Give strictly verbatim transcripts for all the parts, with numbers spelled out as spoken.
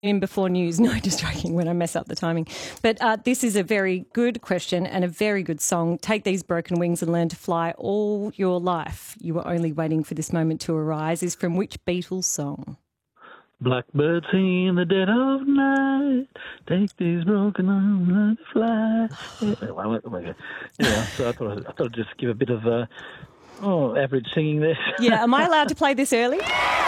in before news. No, just joking when I mess up the timing. But uh, this is a very good question and a very good song. Take these broken wings and learn to fly all your life. You were only waiting for this moment to arise is from which Beatles song? Blackbird singing in the dead of night. Take these broken arms and learn to fly. Yeah, yeah, so I thought, I thought I'd just give a bit of uh, oh, average singing there. Yeah, am I allowed to play this early?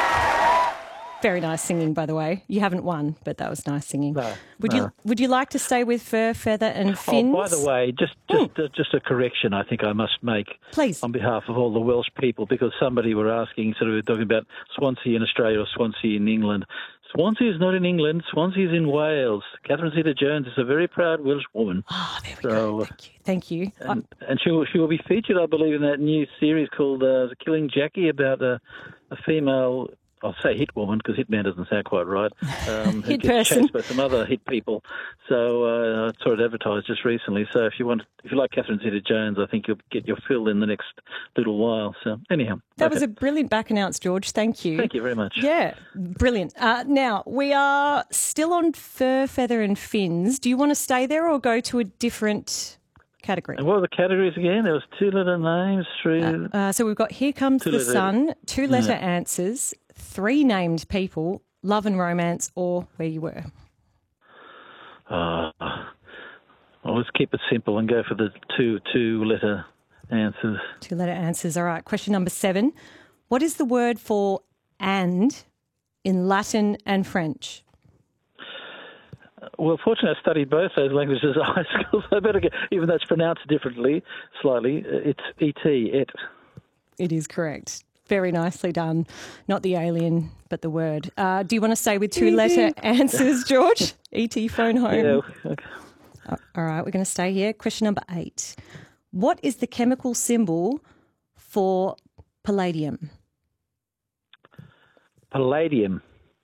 Very nice singing, by the way. You haven't won, but that was nice singing. No, would no. you Would you like to stay with Fur, Feather and Fins? Oh, by the way, just just, mm. just a correction I think I must make. Please. On behalf of all the Welsh people, because somebody were asking, sort of talking about Swansea in Australia or Swansea in England. Swansea is not in England. Swansea is in Wales. Catherine Zeta-Jones is a very proud Welsh woman. Oh, there we so, go. Thank you. Thank you. And, and she, will, she will be featured, I believe, in that new series called uh, Killing Jackie about a, a female... I'll say hit woman because hitman doesn't sound quite right. Um, hit gets person. chased by some other hit people. So uh, I saw it advertised just recently. So if you want, if you like Catherine Zeta-Jones, I think you'll get your fill in the next little while. So anyhow, that okay. was a brilliant back announce, George. Thank you. Thank you very much. Yeah, brilliant. Uh, now we are still on Fur, Feather and Fins. Do you want to stay there or go to a different category? And what were the categories again? There was two letter names, three. Uh, uh, so we've got Here Comes the Sun, two letter yeah. answers. Three named people, love and romance, or where you were. Uh, well, let's keep it simple and go for the two two letter answers. Two letter answers. All right. Question number seven. What is the word for and in Latin and French? Well, fortunately, I studied both those languages at high school, so I better get, even though it's pronounced differently, slightly, it's E T, et. It is correct. Very nicely done. Not the alien, but the word. Uh, do you want to stay with two-letter answers, George? E T phone home. Yeah. Okay. Uh, all right, we're going to stay here. Question number eight. What is the chemical symbol for palladium? Palladium.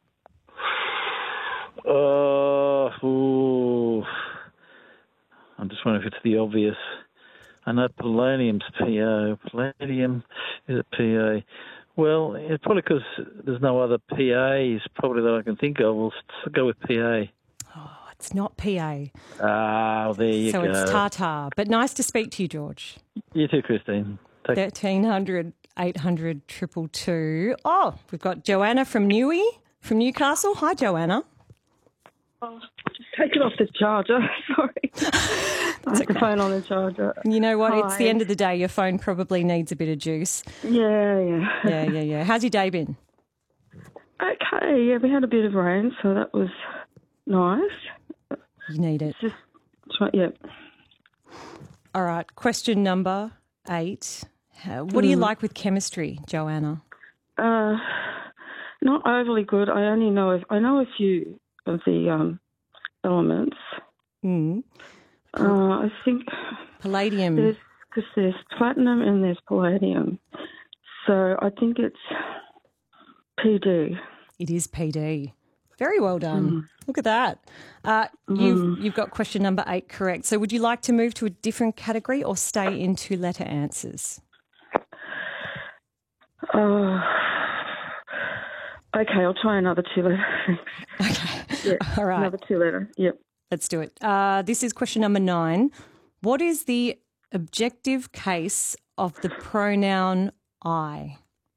Uh, ooh. I'm just wondering if it's the obvious. I know palladium's P O. Palladium is a P A. Well, it's probably because there's no other P As probably that I can think of. We'll go with P A. Oh, it's not P A. Ah, well, there you so go. So it's tartar. But nice to speak to you, George. You too, Christine. Take thirteen hundred, eight hundred, two two two. Oh, we've got Joanna from Newey, from Newcastle. Hi, Joanna. Oh, just take it off the charger. Sorry. Put the phone on the charger. You know what? Hi. It's the end of the day. Your phone probably needs a bit of juice. Yeah, yeah. Yeah, yeah, yeah. How's your day been? Okay, yeah, we had a bit of rain, so that was nice. You need it. Just, yeah. All right, question number eight. Uh, what mm. do you like with chemistry, Joanna? Uh, not overly good. I only know if, I know a few of the um, elements. Mm. Uh, I think palladium. Because there's, there's platinum and there's palladium. So I think it's P D. It is P D. Very well done. Mm. Look at that. Uh, mm. you've, you've got question number eight correct. So would you like to move to a different category or stay in two-letter answers? Uh, okay, I'll try another two-letter. Okay. Yeah, all right. Another two-letter, yep. Let's do it. Uh, this is question number nine. What is the objective case of the pronoun I?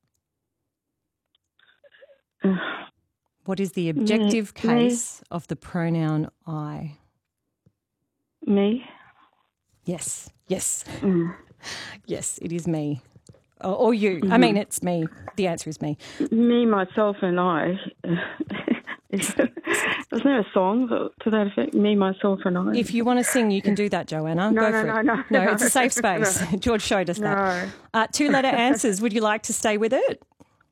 Uh, what is the objective me, case me. of the pronoun I? Me. Yes, yes. Mm. Yes, it is me. Or, or you. Mm-hmm. I mean, it's me. The answer is me. Me, myself and I. Isn't there a song to that effect? Me, myself and I. If you want to sing, you can do that, Joanna. No, Go no, for no, it. no, no. no. It's a safe space. No. George showed us no. that. Uh, two-letter answers. Would you like to stay with it?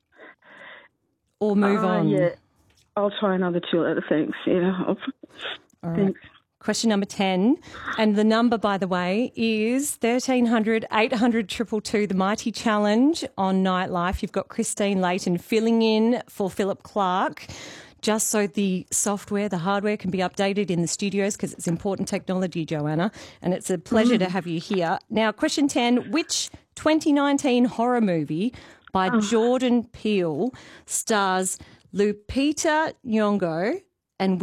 Or move uh, on? Yeah. I'll try another two-letter, thanks. Yeah. I'll... All right. Thanks. Question number ten. And the number, by the way, is thirteen hundred, eight hundred, two two two, the Mighty Challenge on Nightlife. You've got Christine Layton filling in for Philip Clark, just so the software, the hardware can be updated in the studios because it's important technology, Joanna, and it's a pleasure mm. to have you here. Now, question ten, which twenty nineteen horror movie by oh. Jordan Peele stars Lupita Nyong'o,